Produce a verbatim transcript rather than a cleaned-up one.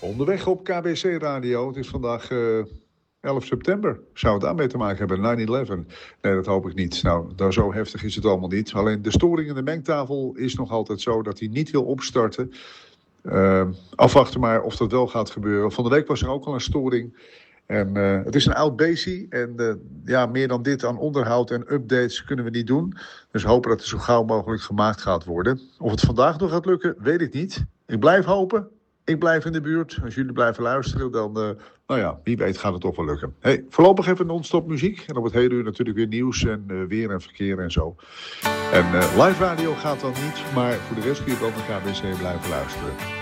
Onderweg op K B C Radio. Het is vandaag uh, elf september. Zou het daarmee te maken hebben? nine eleven? Nee, dat hoop ik niet. Nou, daar zo heftig is het allemaal niet. Alleen de storing in de mengtafel is nog altijd zo dat hij niet wil opstarten. Uh, afwachten maar of dat wel gaat gebeuren. Van de week was er ook al een storing. En uh, het is een oud beestje. En uh, ja, meer dan dit aan onderhoud en updates kunnen we niet doen. Dus hopen dat het zo gauw mogelijk gemaakt gaat worden. Of het vandaag nog gaat lukken, weet ik niet. Ik blijf hopen. Ik blijf in de buurt. Als jullie blijven luisteren, dan, uh, nou ja, wie weet gaat het toch wel lukken. Hey, voorlopig even non-stop muziek. En op het hele uur natuurlijk weer nieuws en uh, weer en verkeer en zo. En uh, live radio gaat dan niet, maar voor de rest kun je wel naar K B C blijven luisteren.